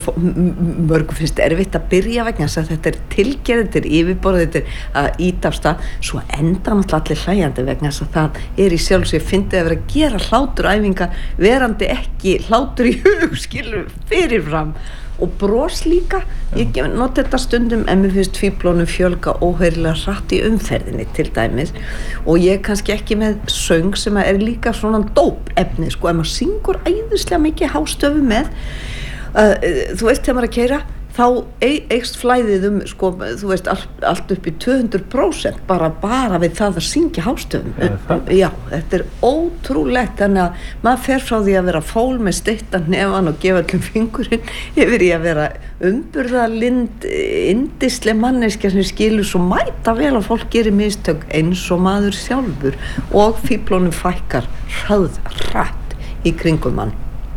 mörgum finnst erfitt að byrja vegna þess að þetta tilgerð, þetta yfirborð, þetta að íta af stað, svo enda náttúrulega allir hlæjandi vegna þess að það í sjálfsög fyndið að vera að gera hláturæfingar verandi ekki hlátur í hug, skilur, fyrirfram og bros líka. Ég nota þetta stundum en mér finnst fíflónum fjölga óheyrilega hratt í umferðinni til dæmis og ég kannski ekki með söng sem er líka svona dópefni, sko, ef maður syngur æðislega mikið hástöfu með þú veist, þegar maður að keyra þá eykst flæðið sko, þú veist, allt upp í 200% bara við það að syngja hástöfum. Já, þetta er ótrúlegt, þannig að maður fer frá því að vera fól með steyttan nefan og gefa öllum fingurinn yfir í að vera umburðarlynd, yndisleg manneskja sem skilur svo mæta vel að fólk gerir mistök eins og maður sjálfur og fíflónum fækkar hratt í kringum mann.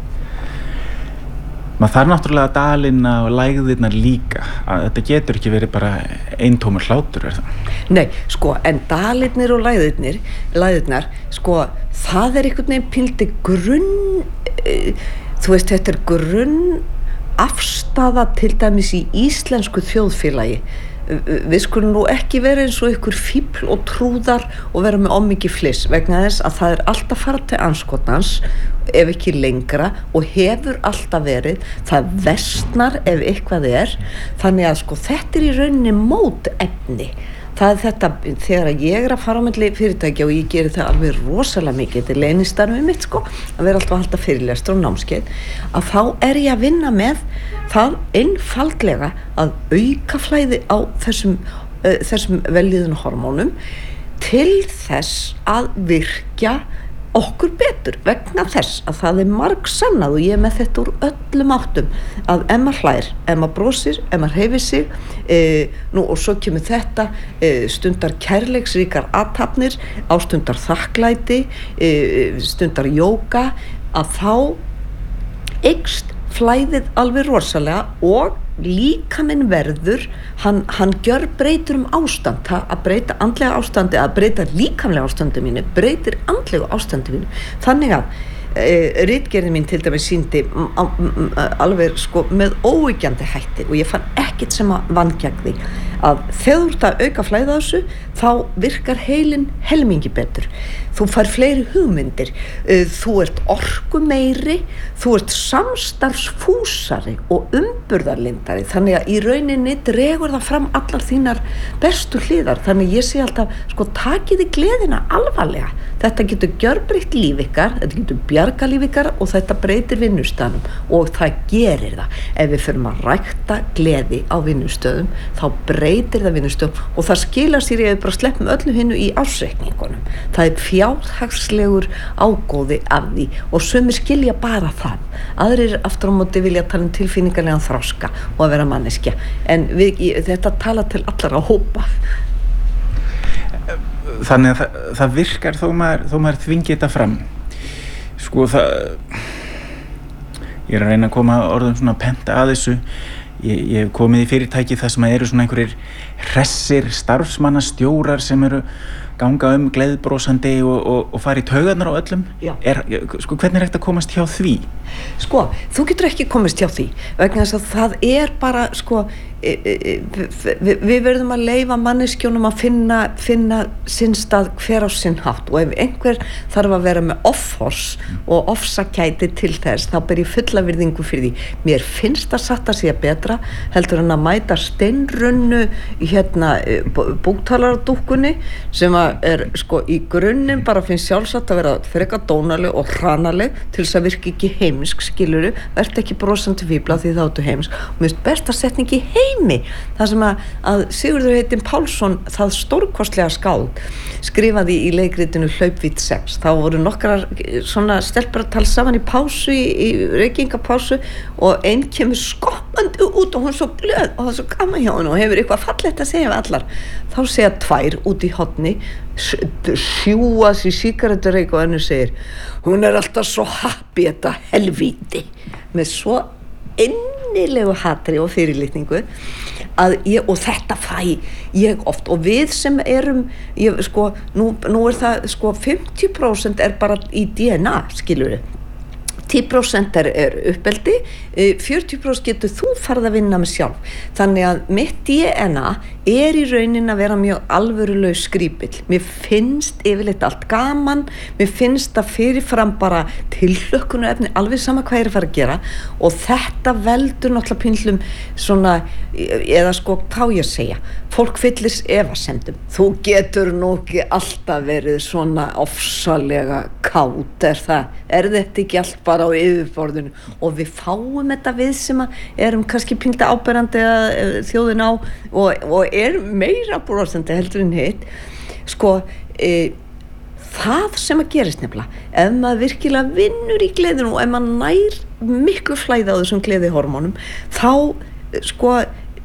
Maður þarf náttúrulega dalina og lægðirnar líka, að þetta getur ekki verið bara eintómur hlátur, það? Nei, sko, en dalirnir og lægðirnar, sko, það er einhvern veginn píldi þú veist, þetta er grunn afstaða til dæmis í íslensku þjóðfélagi. Við skulum nú ekki vera eins og ykkur fífl og trúðar og vera með ómikið fliss vegna þess að það er alltaf fara til andskotans ef ekki lengra og hefur alltaf verið, það versnar ef eitthvað þannig að sko þetta í rauninni mótefni. Það er þetta, þegar ég að fara á milli fyrirtækja og ég geri það alveg rosalega mikið, þetta leynistarfið mitt sko, að vera alltaf að halda fyrirlestur og námskeið, að þá ég að vinna með það einfaldlega að auka flæði á þessum velliðun hormónum til þess að virkja okkur betur vegna þess að það margsannað og ég með þetta úr öllum áttum að ef maður hlær, ef maður brosir, ef maður hreyfir sig og svo kemur þetta stundar kærleiksríkar athafnir, ástundar þakklæti, stundar jóga, að þá eykst flæðið alveg rosalega og líkaminn verður, hann gjörbreytir ástand, að breyta andlega ástandi, að breyta líkamlega ástandi mínu, breytir andlega ástandi mínu. Þannig að ritgerðin mín til dæmis sýndi alveg sko með óyggjandi hætti og ég fann ekkert sem að vann gegn því að þegar þú ert að auka flæði á þessu þá virkar heilinn helmingi betur, þú fær fleiri hugmyndir, þú ert orku meiri, þú ert samstarfsfúsari og umburðarlyndari, þannig að í rauninni dregur það fram allar þínar bestu hliðar, þannig ég sé alltaf sko takiði gleðina alvarlega, þetta getur gjörbreytt líf ykkar, þetta getur bjarga líf ykkar og þetta breytir vinnustaðnum og það gerir það. Ef við förum að rækta gleði á vinnustöðum þá breytir það vinnustöðum og það skilar sér í að við bara sleppum öllu hinnu í ársreikningunum. Það er fjárhagslegur ágóði af því og sumir skilja bara það. Aðrir aftur á móti vilja tala tilfinningarlegan þroska og að vera manneskja en þetta tala til allara hópa. Þannig að það virkar þó maður þvingi þetta fram. Sko ég að reyna að koma orðum svona penta að þessu. Ég hef komið í fyrirtæki þar sem eru svona einhverjir hressir starfsmannastjórar sem eru ganga gleðbrosandi og fara í taugarnar á öllum. Sko hvernig hægt að komast hjá því? Sko, þú getur ekki komast hjá því vegna þess að það bara sko við verðum að leyfa manneskjónum að finna sinn stað hver á sinn hátt og ef einhver þarf að vera með offors og ofsakæti til þess þá ber ég fulla virðingu fyrir því. Mér finnst það satt að sé betra heldur en að mæta steinrunnu búktalardúkkunni sem sko í grunninn bara finnst sjálfsagt að vera frekar dónaleg og hranaleg til þess að virka ekki heimsk, skilurðu, verð ekki brosandi fíbla því þá ertu heimsk og mér finnst besta setning í heimi, það sem að Sigurður heitinn Pálsson, það stórkostlega skáld skrifaði í leikritinu Hlaupvídd 6, þá voru nokkrar svona stelpur að tala saman í pásu í reykingapásu og einn kemur skoppandi út og hún svo glöð og það er svo gaman hjá henni og hefur eitthvað fallegt að segja við allar, þá segja tvær út í horni sjúa sér sígarettureik og önnur segir hún er alltaf svo happy þetta helvíti með svo innilegu hatri og fyrirlitningu að og þetta fæ ég oft og við sem erum sko, nú það sko 50% bara í DNA skilurðu 10% er uppeldi, 40% getur þú farið að vinna með sjálf. Þannig að mitt DNA er í raunin að vera mjög alvörulegur skrípill. Mér finnst yfirleitt allt gaman, mér finnst að fyrirfram bara tilhlökkunarefni, alveg sama hvað ég er að fara að gera, og þetta veldur náttúrulega pínlum svona, eða sko, hvað ég að segja, fólk fyllis efasemdum. Þú getur nú ekki alltaf verið svona ofsalega kátt, er þetta ekki allt bara á yfirborðinu? Og við fáum þetta við sem að erum kannski pínta áberandi þjóðin á og er meira brosandi heldur en hitt. Sko, það sem að gerist nefnilega, ef maður virkilega vinnur í gleðinu og ef maður nær miklu flæði á þessum gleðihormónum, þá sko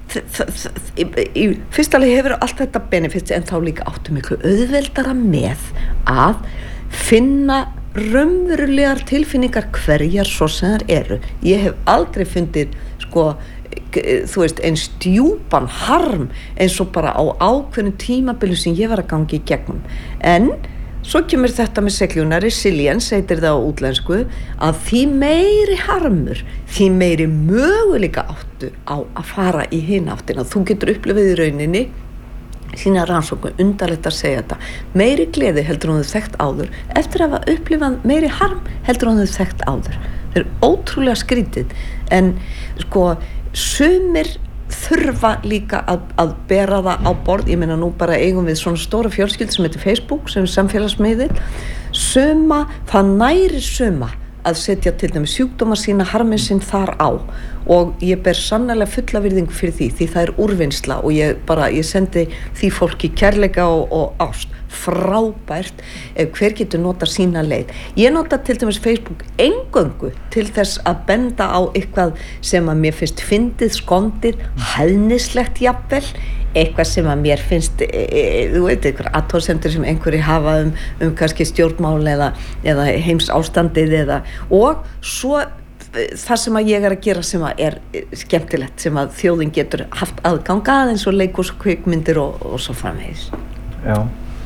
í fyrsta lagi hefur allt þetta benefits, en þá líka áttu miklu auðveldara með að finna raunverulegar tilfinningar hverjar svo sem þær eru. Ég hef aldrei fundið sko, þú veist, eins djúpan harm eins og bara á ákveðnum tímabili sem ég var að gangi í gegnum. En svo kemur þetta með segluna, resilience heitir það á útlensku, að því meiri harmur, því meiri möguleika áttu á að fara í hina áttina. Þú getur upplifað í rauninni sína rannsókn, undarlegt að segja þetta, meiri gleði heldur hún þau þekkt áður, eftir að hafa upplifað meiri harm heldur hún þau þekkt áður. Það er ótrúlega skrítið, en sko sumir þurfa líka að bera það á borð. Ég meina, nú bara eigum við svona stóra fjölskyldu sem heitir Facebook, sem er samfélagsmiðill. Suma, það nærir suma að setja til dæmis sjúkdóma sína, harminn sinn þar á, og ég ber sannarlega fulla virðingu fyrir því það er úrvinnsla, og ég sendi því fólki kærleika og ást. Frábært ef hver getur nota sína leið. Ég nota til dæmis Facebook eingöngu til þess að benda á eitthvað sem að mér finnst fyndið, skondið, hæðnislegt jafnvel, eitthvað sem að mér finnst, þú veit, einhver athugasemdir sem einhverjir hafa kannski stjórnmál eða heims ástandið og svo það sem að ég er að gera sem að er skemmtilegt, sem að þjóðin getur haft aðgang að, eins og leikhús, kvikmyndir og svo framvegis. Já.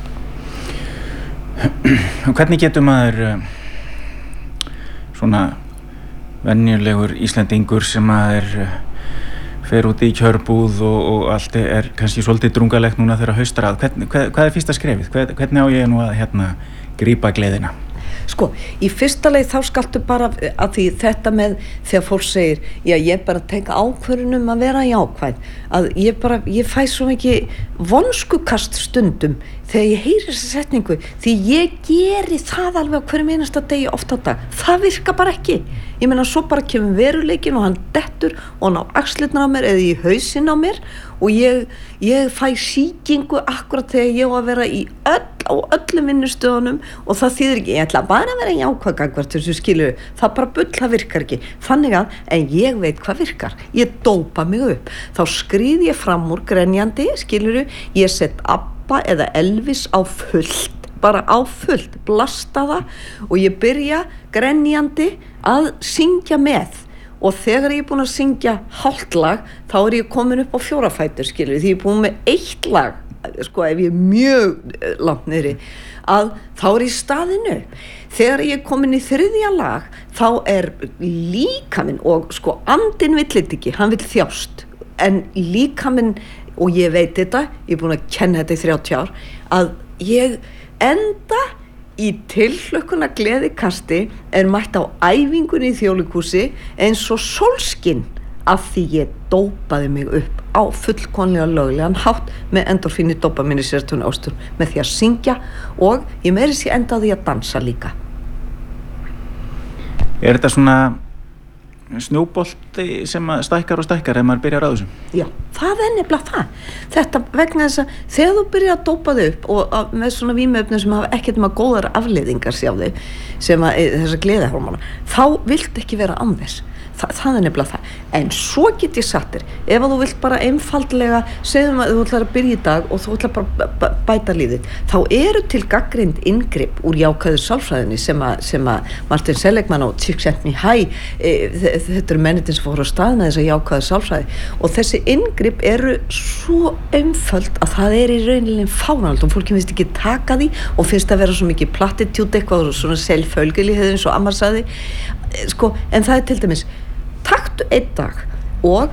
Hvernig getur maður svona venjulegur Íslendingur sem maður fer út í kjörbúð og allt er kannski svolítið drungalegt núna þegar haustar að, hvað er fyrsta skrefið? Hvernig á ég nú að grípa gleðina? Sko, í fyrsta leið þá skaltu bara, að því þetta með þegar fólk segir, já, ég bara teka ákvörðun að vera jákvæð, að ég fæ svo mikið vonskukast stundum þegar ég heyri þessa setningu, því ég geri það alveg á hverjum einasta degi oft á dag. Það virka bara ekki. Ég meina, svo bara kemur veruleikinn og hann dettur og hann á axlirnar á mér eða í hausinn á mér, og ég fæ sýkingu akkurat þegar ég á að vera á öllum vinnustöðunum, og það þýðir ekki, ég ætla bara að vera jákvæð gagnvart þessu, skilur, það bara bull, það virkar ekki. Þannig að, en ég veit hvað virkar, ég dópa mig upp, þá skríð ég fram úr grenjandi, skilur, ég set ABBA eða Elvis á fullt, bara á fullt, blasta það, og ég byrja grenjandi að syngja með. Og þegar ég er búin að syngja hálft lag, þá er ég komin upp á 4 fætur, skilur, því ég er búin með 1 lag, sko, ef ég er mjög langt niðri, að þá er ég staðinu. Þegar ég er komin í 3. lag, þá er líkaminn, og sko, andinn vill þetta ekki, hann vill þjást, en líkaminn, og ég veit þetta, ég er búin að kenna þetta í 30 ár, að ég enda í tilhlökkuna gleðikasti er mætt á æfingunni í Þjóðleikhúsi eins og sólskinn, af því ég dópaði mig upp á fullkomlega löglegan hátt með endorfíni, dópamíni, serótóníni, ástur, með því að syngja, og ég meiri sér enda á því að dansa líka. Er þetta svona snjóbolti sem stækkar og stækkar ef maður byrjar á þessu? Já, það er nefnilega það. Þetta vegna þess að þegar þú byrjar að dópa þau upp og með svona vímuefnum sem hafa ekkert með góðar afleiðingar sjá þau, sem þessa gleðihormóna, þá viltu ekki vera án þess. Það er nefnilega það. En svo get ég sagt þér, ef að þú vilt bara einfaldlega, segjum að þú ætlar að byrja í dag og þú ætlar bara bæta lífið, þá eru til gagnrýnd inngrip úr jákvæðu sálfræðinni sem að Martin Seligman og Csikszentmihalyi þetta eru mennitinn sem fóru á stað með þess að jákvæða sálfræði og þessi inngrip eru svo einföld að það í rauninni fáránlegt og fólki finnst ekki taka því og finnst að vera svo mikið plattitút eitthvað og svona selvfölgili eins og amma sagði sko, en það til dæmis taktu einn dag og